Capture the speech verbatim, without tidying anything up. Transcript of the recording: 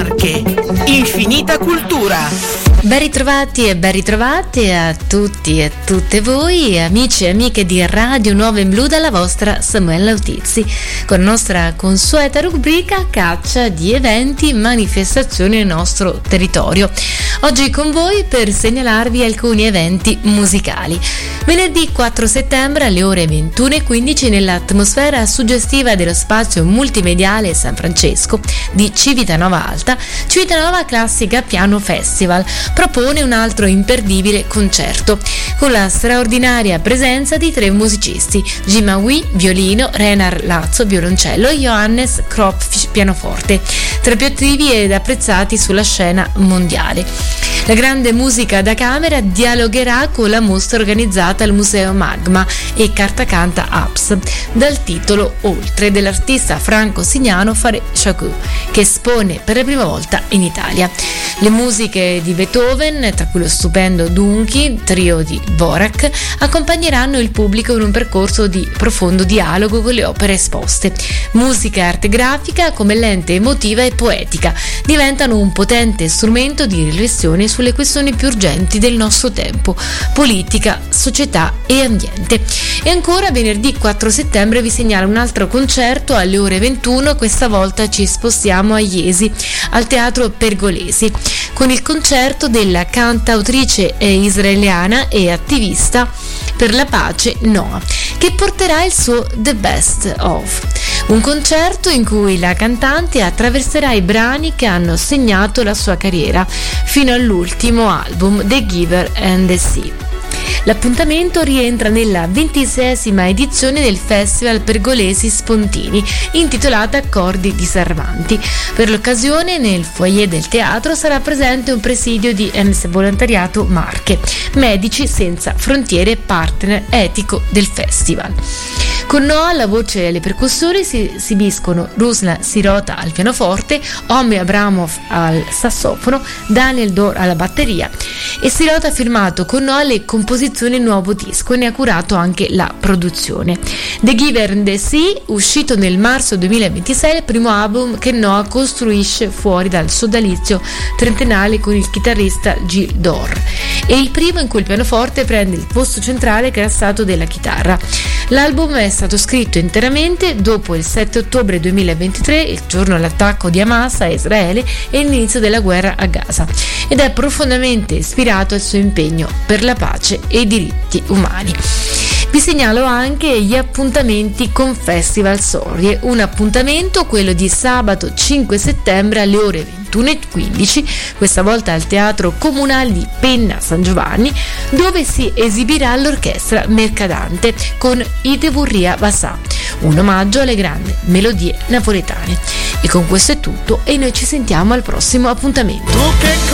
Marche, infinita cultura. Ben ritrovati e ben ritrovate a tutti e a tutte voi, amici e amiche di Radio Nuova in Blu, dalla vostra Samuella Utizzi, con la nostra consueta rubrica Caccia di eventi, manifestazioni nel nostro territorio. Oggi con voi per segnalarvi alcuni eventi musicali. Venerdì quattro settembre alle ore ventuno e quindici, nell'atmosfera suggestiva dello spazio multimediale San Francesco di Civitanova Alta, Civitanova Classica Piano Festival propone un altro imperdibile concerto con la straordinaria presenza di tre musicisti: Jima Wee, violino, Renar Lazzo, violoncello e Johannes Kropf, pianoforte, tra più attivi ed apprezzati sulla scena mondiale. La grande musica da camera dialogherà con la mostra organizzata al Museo Magma e Carta Canta Apps dal titolo Oltre dell'artista Franco Signano Fare Chakou, che espone per la prima volta in Italia. Le musiche di Beethoven, tra cui lo stupendo Dunki, trio di Dvorak, accompagneranno il pubblico in un percorso di profondo dialogo con le opere esposte. Musica e arte grafica, come lente emotiva e poetica, diventano un potente strumento di riflessione sulle questioni più urgenti del nostro tempo: politica, società e ambiente. E ancora venerdì quattro settembre vi segnalo un altro concerto alle ore ventuno. Questa volta ci spostiamo a Iesi, al Teatro Pergolesi, con il concerto della cantautrice israeliana e attivista per la pace Noa, che porterà il suo The Best Of, un concerto in cui la cantante attraverserà i brani che hanno segnato la sua carriera fino all'ultimo album, The Giver and the Sea. L'appuntamento rientra nella ventiseiesima edizione del Festival Pergolesi Spontini, intitolata Accordi Disarmanti. Per l'occasione, nel foyer del teatro sarà presente un presidio di M S Volontariato Marche, Medici Senza Frontiere, partner etico del festival. Con Noa alla voce e alle percussioni si esibiscono Ruslan Sirota al pianoforte, Omi Abramov al sassofono, Daniel Dor alla batteria, e Sirota ha firmato con Noa le composizioni del nuovo disco e ne ha curato anche la produzione. The Giver and the Sea, uscito nel marzo duemilaventisei, è il primo album che Noa costruisce fuori dal sodalizio trentennale con il chitarrista Gil Dor, e il primo in cui il pianoforte prende il posto centrale che era stato della chitarra. L'album è stato scritto interamente dopo il sette ottobre duemilaventitré, il giorno dell'attacco di Hamas a Israele e l'inizio della guerra a Gaza, ed è profondamente ispirato al suo impegno per la pace e i diritti umani. Vi segnalo anche gli appuntamenti con Festival Storie. Un appuntamento, quello di sabato cinque settembre alle ore ventuno e quindici, questa volta al Teatro Comunale di Penna San Giovanni, dove si esibirà l'orchestra Mercadante con Ite Vurria Vassà, un omaggio alle grandi melodie napoletane. E con questo è tutto, e noi ci sentiamo al prossimo appuntamento.